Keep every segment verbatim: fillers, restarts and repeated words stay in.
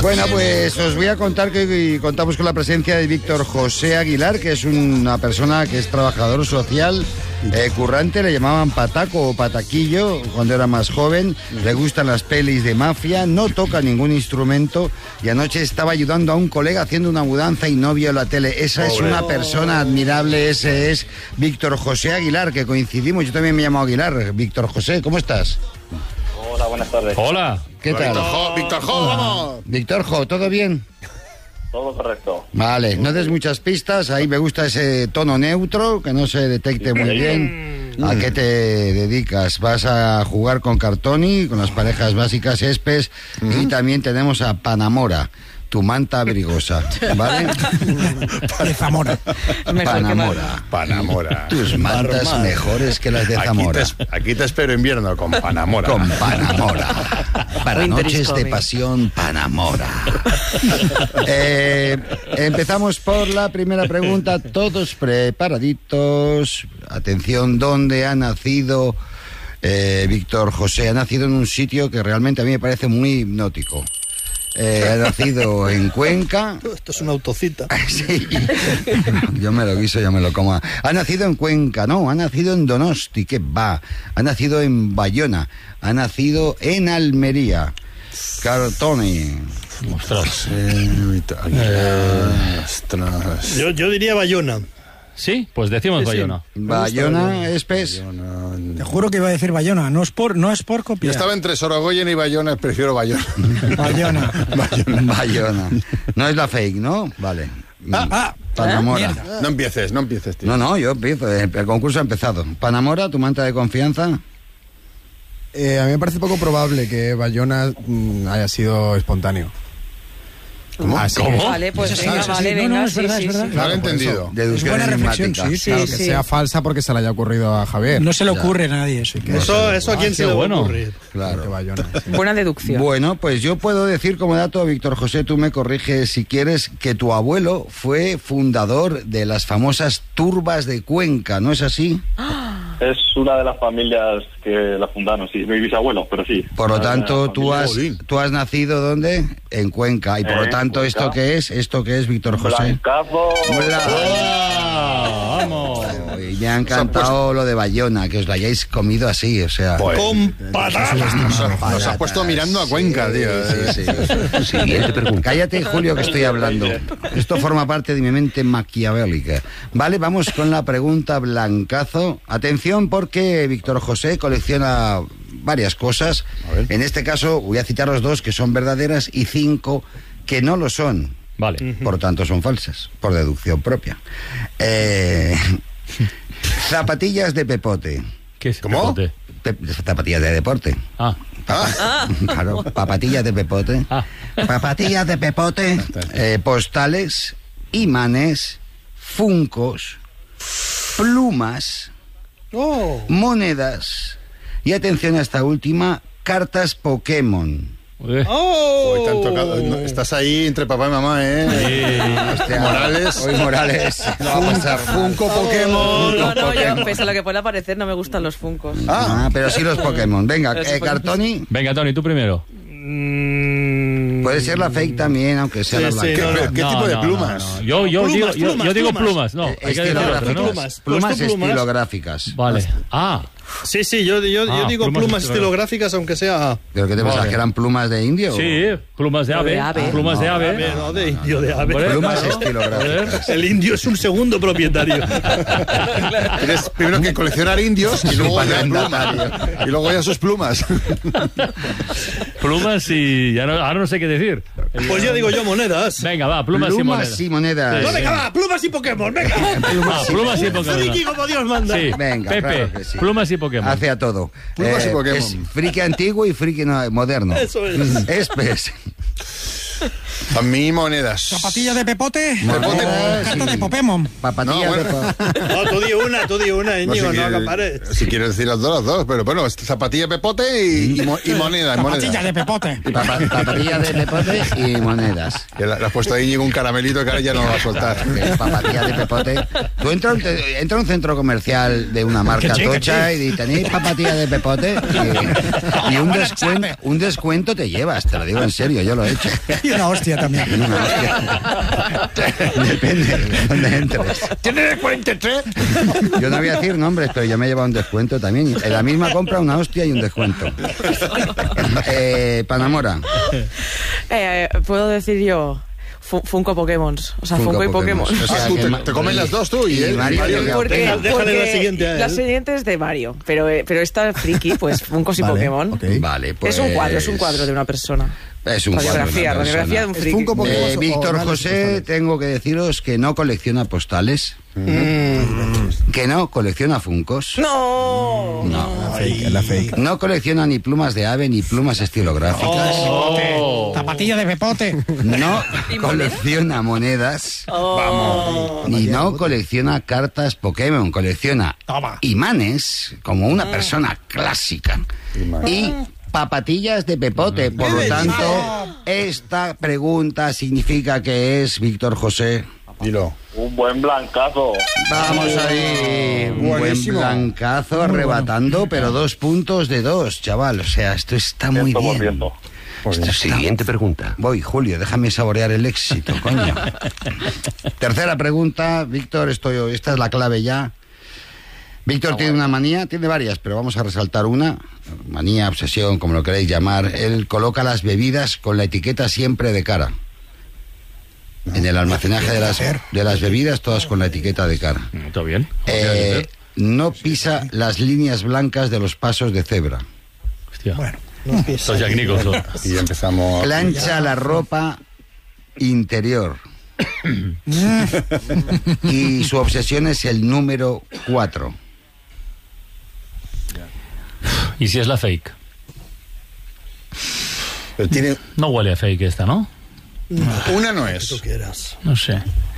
Bueno, pues os voy a contar que contamos con la presencia de Víctor José Aguilar, que es una persona que es trabajador social, eh, currante, le llamaban pataco o pataquillo cuando era más joven, le gustan las pelis de mafia, no toca ningún instrumento y anoche estaba ayudando a un colega haciendo una mudanza y no vio la tele. Esa es una persona admirable, ese es Víctor José Aguilar, que coincidimos, yo también me llamo Aguilar. Víctor José, ¿cómo estás? Hola, buenas tardes. Hola. ¿Qué tal? Víctor Jo, Víctor Jo, vamos. Víctor Jo, ¿todo bien? Todo correcto. Vale, no des muchas pistas, ahí me gusta ese tono neutro, que no se detecte muy bien. ¿A qué te dedicas? Vas a jugar con Cartoni, con las parejas básicas Espes, y también tenemos a Panamora, tu manta abrigosa, ¿vale? De Zamora. Panamora. Panamora. Tus mantas Barman. mejores que las de Aquí Zamora. te, aquí te espero invierno con Panamora. Con Panamora. Para Winter is noches de coming. pasión, Panamora. Eh, empezamos por la primera pregunta. Todos preparaditos. Atención, ¿dónde ha nacido eh, Víctor José? Ha nacido en un sitio que realmente a mí me parece muy hipnótico. Eh, ha nacido en Cuenca. Esto es una autocita. Sí, yo me lo guiso, yo me lo como. Ha nacido en Cuenca, no, ha nacido en Donosti, que va. Ha nacido en Bayona, ha nacido en Almería. Cartoni. Ostras. Eh, Eh, ostras. Yo, yo diría Bayona. Sí, pues decimos Sí, sí. Bayona. Bayona, Espes. Te juro que iba a decir Bayona. No es por, no es por Yo copiar. estaba entre Sorogoyen y Bayona, prefiero Bayona. Bayona. Bayona. No es la fake, ¿no? Vale. Ah, ah. Panamora. Mierda. No empieces, no empieces, tío. No, no, yo empiezo. El concurso ha empezado. Panamora, tu manta de confianza. Eh, a mí me parece poco probable que Bayona mm, haya sido espontáneo. ¿Cómo? Así ¿Cómo? que- Vale, pues Eso sí, venga, eso sí. vale, No, venga, no, es sí, verdad, sí, es verdad. sí. No lo he por eso. entendido. Deducción buena reflexión, enigmática. sí, Sí, Claro, que sí. sea falsa porque se le haya ocurrido a Javier. No se le ocurre a nadie eso. Eso, eso a quién Ah, se qué le va bueno. a ocurrir. Claro. Que Bayona, sí. Buena deducción. Bueno, pues yo puedo decir como dato, Víctor José, tú me corriges si quieres, que tu abuelo fue fundador de las famosas turbas de Cuenca, ¿no es así? Es una de las familias que la fundaron, sí, mi bisabuelo, pero sí. Por lo Una de tanto, las tú familias- has, Jolín. tú has nacido ¿dónde? En Cuenca. Y por Eh, lo en tanto, Cuenca. ¿esto qué es? ¿Esto qué es, Víctor José? Blancazo. ¡Ah! ¡Vamos! Y me ha encantado lo de Bayona, que os lo hayáis comido así, o sea... Pues, Con patatas. nos, ha- nos has puesto mirando a Cuenca, tío. Sí, sí. Siguiente pregunta. Cállate, Julio, que estoy hablando. Esto forma parte de mi mente maquiavélica. Vale, vamos con la pregunta blancazo. Atención, porque Víctor José colecciona varias cosas. A ver. En este caso, voy a citaros dos que son verdaderas y cinco que no lo son. Vale. Por tanto, son falsas, por deducción propia. Eh, zapatillas de pepote. ¿Qué es? ¿Cómo? Pepote? Pe- zapatillas de deporte. Ah. Claro, papatillas de pepote. Ah. Papatillas de pepote, eh, postales, imanes, funcos, plumas, Oh, monedas y atención a esta última, cartas Pokémon. Eh. oh. Hoy te han tocado- no, estás ahí entre papá y mamá, ¿eh? Hostia, Morales. Hoy Morales. No va a pasar. Funko Pokémon. No, no, Pokémon. yo, pese a lo que pueda parecer, no me gustan los funcos. Ah, pero sí los Pokémon. Venga, Pero sí eh, Pokémon. Cartoni. Venga, Tony, tú primero. Mm, Puede ser la fake también, aunque sea Sí, la sí, blanca. ¿Qué, no, pero qué No, tipo de no, plumas? no, no. Yo, yo, Plumas, digo, yo- plumas, yo digo plumas. plumas. No, hay que decir otra, Estilográficas. ¿no? Plumas. Plumas Pues tú plumas. estilográficas. Vale. Ah, Sí, sí, yo, yo, yo Ah, digo plumas plumas, estilográficas. estilográficas, aunque sea... ¿Pero qué te pensabas? Vale. ¿Que eran plumas de indio? sí, plumas de ave. de ave. Plumas de No, ave. ave, no, de indio, de ave. Hombre, Plumas claro. estilográficas. El indio es un segundo propietario. Tienes primero que coleccionar indios y luego ya plumas. Y luego ya sus plumas. Plumas y... Ya no, ahora no sé qué decir. Pues yo digo yo monedas. Venga, va, plumas, y Plumas monedas. y monedas. Sí. No, venga, va, plumas y Pokémon, venga. Ah, plumas y Pokémon. Friki como Dios manda. Sí, Venga, Pepe, claro que sí. plumas y Pokémon. Hace a todo. Plumas y Pokémon. Es friki antiguo y friki no- moderno. Eso es. Espes. A mí monedas. Zapatilla de pepote. Monedas Carta de y Pokémon. Papatilla No, de bueno. po- No, tú di una, tú di una, No, Íñigo, no, si, quieres, acapares. si quieres decir las dos, las dos, pero bueno, es zapatilla pepote y, y, mo- y moneda. y Zapatilla moneda. de pepote. papa- Papatilla de pepote y monedas. Que le le has puesto ahí un caramelito que ahora ya no lo va a soltar. Que es papatilla de pepote. Tú entras a un, te- entra a un centro comercial de una marca Que sí, que tocha sí. y di, tenéis papatilla de pepote y, y un, descuento, un descuento te llevas, te lo digo en serio, yo lo he hecho. Y una hostia también. Una hostia. Depende de dónde entres. ¿Tienes cuarenta y tres? Yo no voy a decir nombres, pero yo me he llevado un descuento también. En la misma compra una hostia y un descuento. Eh, Panamora. Eh, ¿Puedo decir yo? Fu- Funko Pokémon. O sea, Funko, y Pokémon. O sea, Ah, tú que te, ma- te comen las dos tú y, y él. Mario, Mario. que- Porque, Venga, déjale porque la siguiente a él. la siguiente es de Mario, pero, eh, pero esta friki, pues Funkos y Vale, Pokémon. ok. Vale, pues... Es un cuadro, es un cuadro de una persona. Es un cuadro de una Radiografía, persona. radiografía de un ¿Es friki. Funko Pokémon Eh, o- Víctor o nada, José, postales? tengo que deciros que no colecciona postales, que no colecciona funcos, ¡No! no, La fake, es la fake. no colecciona ni plumas de ave ni plumas estilográficas, Oh. Zapatilla de pepote. no colecciona monedas, ni no colecciona cartas Pokémon, colecciona Toma. imanes como una persona clásica y papatillas de pepote. Por lo tanto, esta pregunta significa que es, Víctor José, Dilo. Un buen blancazo. vamos ahí, un buen Buenísimo. blancazo arrebatando, pero dos puntos de dos, chaval. O sea, esto está muy Estamos bien. viendo. Esto está- Siguiente pregunta. Voy, Julio, déjame saborear el éxito, coño. Tercera pregunta, Víctor, esto, esta es la clave ya. Víctor tiene una manía, tiene varias, pero vamos a resaltar una. Manía, obsesión, como lo queréis llamar. Él coloca las bebidas con la etiqueta siempre de cara. En el almacenaje de las, de las bebidas, todas con la etiqueta de cara. ¿Todo bien? Eh, no pisa las líneas blancas de los pasos de cebra. Hostia. Bueno. Estos Jack Nicholson. Y empezamos. Plancha la ropa interior. Y su obsesión es el número cuatro. ¿Y si es la fake? Pero tiene. No huele a fake esta, ¿no? Una no Tú es. quieras. No sé.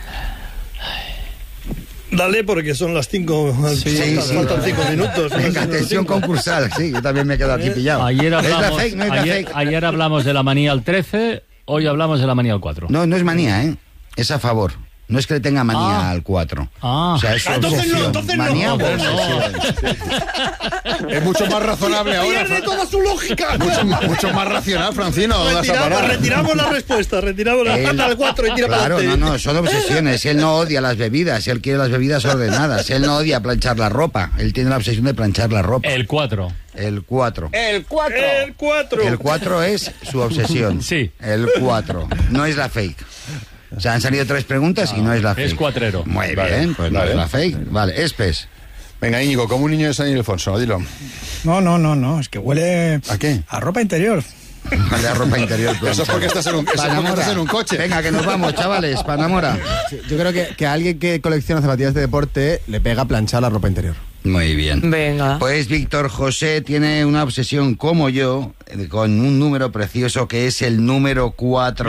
Dale, porque son las cinco. Sí, faltan, sí. faltan cinco minutos. Venga, atención concursal. Sí, yo también me quedo aquí pillado. Ayer ¿Es la hablamos, fake? ¿No es la ayer, fake? ayer hablamos de la manía al trece, hoy hablamos de la manía al cuatro. No, no es manía, ¿eh? Es a favor. No es que le tenga manía Ah. al cuatro. Ah. O sea, es su Ah, entonces no, obsesión. entonces no. Manía o Entonces no. obsesión. Es mucho más razonable ahora. Pierde Fran- toda su lógica. Mucho, mucho más racional, Francino. ¿Dónde vas a Retiramos, parar? retiramos la respuesta, retiramos la Él- al cuatro y tira para Claro, no, adelante. no, son obsesiones. Él no odia las bebidas, él quiere las bebidas ordenadas. Él no odia planchar la ropa, él tiene la obsesión de planchar la ropa. El cuatro. El cuatro. El cuatro. El cuatro es su obsesión. Sí. El cuatro. No es la fake. O sea, han salido tres preguntas y no es la fake. Es cuatrero. Muy Vale, bien, pues no vale. es la fake. Vale, Espes. Venga, Íñigo, como un niño de San Ildefonso, dilo. No, no, no, no. Es que huele ¿A qué? a ropa interior. Vale, a ropa interior. Eso es porque estás en un, eso es porque Panamora. estás en un coche. Venga, que nos vamos, chavales. Panamora. Yo creo que, que a alguien que colecciona zapatillas de deporte le pega planchar la ropa interior. Muy bien. Venga. Pues Víctor José tiene una obsesión como yo, eh, con un número precioso que es el número cuatro.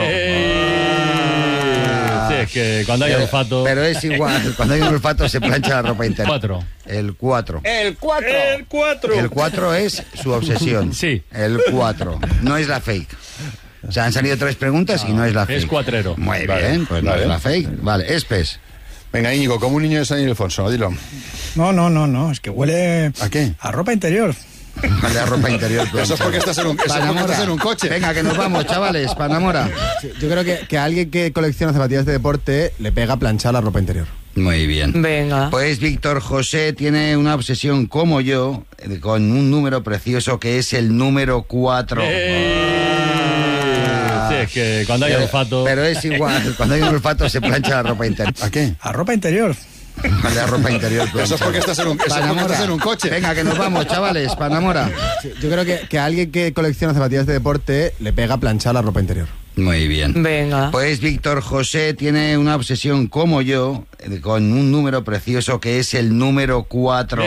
Sí, es que cuando hay Pero- olfato. Pero es igual, cuando hay un olfato se plancha la ropa interior. Cuatro. El cuatro. El cuatro. El cuatro es su obsesión. Sí. El cuatro. No es la fake. O sea, han salido tres preguntas y no es la fake. Es cuatrero. Muy Vale, bien, pues no vale. es la fake. Vale, Espes. Venga, Íñigo, como un niño de San Ildefonso, dilo. No, no, no, no. Es que huele ¿A qué? a ropa interior. Vale, a ropa interior. Eso es porque estás en un, eso es porque Panamora. estás en un coche. Venga, que nos vamos, chavales. Panamora. Yo creo que, que a alguien que colecciona zapatillas de deporte le pega planchar la ropa interior. Muy bien. Venga. Pues Víctor José tiene una obsesión como yo, eh, con un número precioso que es el número cuatro. Sí, es que cuando hay Pero, olfato. pero es igual, cuando hay un olfato se plancha la ropa interior. ¿A qué? A ropa interior. Vale, a ropa interior. Eso es porque estás en un, eso es porque Panamora. estás en un coche. Venga, que nos vamos, chavales. Panamora. Yo creo que, que a alguien que colecciona zapatillas de deporte le pega planchar la ropa interior. Muy bien. Venga. Pues Víctor José tiene una obsesión como yo, eh, con un número precioso que es el número cuatro.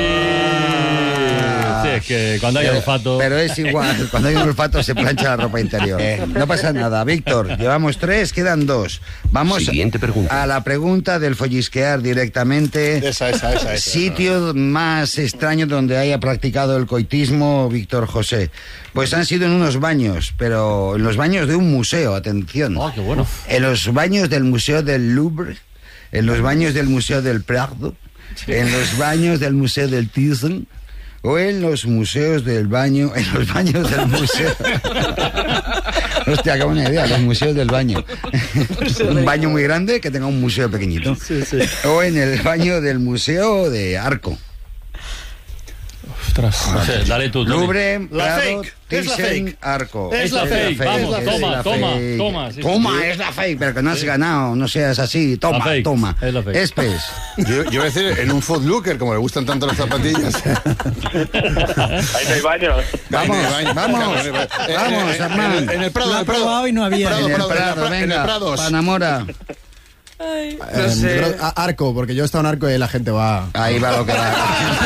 Sí, es que cuando hay Pero, olfato. pero es igual, cuando hay un olfato se plancha la ropa interior. No pasa nada, Víctor. Llevamos tres, quedan dos. Vamos Siguiente pregunta. a la pregunta del follisquear directamente. Esa, esa, esa. esa. Sitio más extraño donde haya practicado el coitismo Víctor José. Pues han sido en unos baños, pero en los baños de un museo, atención. Oh, qué bueno. En los baños del Museo del Louvre, en los baños del Museo del Prado, en los baños del Museo del Thyssen, o en los museos del baño, en los baños del museo. Hostia, qué buena idea, los museos del baño. Un baño muy grande que tenga un museo pequeñito. Sí, sí. O en el baño del museo de Arco. Ostras. No sé, dale tú, Tony. Louvre, La Prado, fake, es la Thyssen, fake. Arco. Es la fake, vamos, es toma, la toma, fake. toma, sí, Toma, sí. es la fake, pero que no has ganado, no seas así. Toma, La fake, toma. es la fake. Espes. Yo, yo voy a decir, en un Footlooker, como le gustan tanto las zapatillas. Ahí no hay baño. Vamos, Baño, vamos, baño, baño. Eh, vamos, eh, Armand. En el, en el Prado, Lo en ha el Prado. probado y no había. Prado, En el Prado, en el Prado, Pra- en el venga, Prados. Panamora. Ay, Eh, no sé. pero, a- Arco, porque yo he estado en Arco y la gente va. Ahí va lo que va.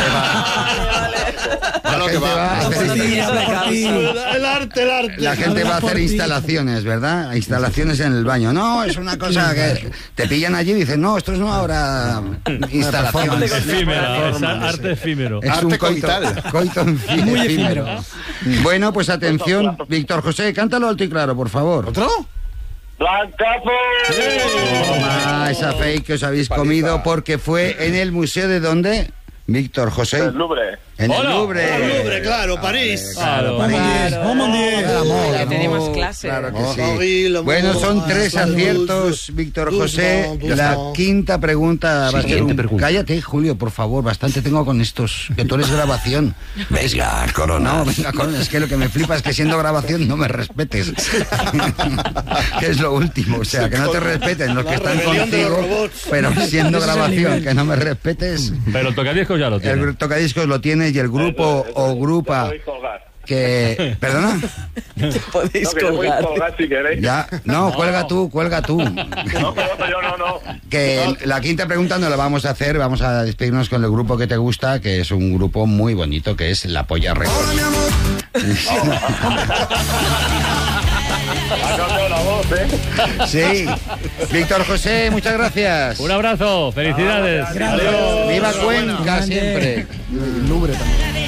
Va lo que gente va va. a hacer- Habla por ti. El arte, el arte. La gente va a hacer instalaciones, ¿verdad? Instalaciones en el baño. No, es una cosa que te pillan allí y dicen, no, esto es una obra instalación. Efímera, es arte efímero. Es Arte un coito, coital. coito en fin, Muy efímero. efímero. Bueno, pues atención, Víctor José, cántalo alto y claro, por favor. ¿Otro? ¡Blancazo! Toma esa fake que os habéis comido porque fue en el museo de ¿dónde? Víctor José. El Louvre. En el Hola. Louvre. El Louvre, claro, París. Claro. Vamos, diez, vamos, diez. Amor, Ya tenía amor, más clase. Claro que Oh. sí. Ay, lo Bueno, amor, son tres la luz, aciertos, Víctor luz, José. no, luz, La no. quinta pregunta va a ser Siguiente un... pregunta. Cállate, Julio, por favor. Bastante tengo con estos. Que tú eres grabación. Venga, Corona. No, venga, Corona. Es que lo que me flipa es que siendo grabación no me respetes. Que es lo último. O sea, que no te respeten los La que están rebelión de los contigo. robots. Pero siendo Ese es el grabación, nivel. que no me respetes. Pero el tocadiscos ya lo tiene. El tocadiscos lo tienes y el grupo Eso, eso, o eso, grupa te podéis colgar. que... ¿Perdona? Te podéis No, que te podéis colgar. colgar si queréis. Ya, no, cuelga tú, cuelga tú. No, pero yo no, no. Que la quinta pregunta no la vamos a hacer, vamos a despedirnos con el grupo que te gusta, que es un grupo muy bonito, que es La Polla Records. Ha cambiado la voz, ¿eh? Sí. Víctor José, muchas gracias. Un abrazo, felicidades. Viva Cuenca Grande. siempre. El Louvre también.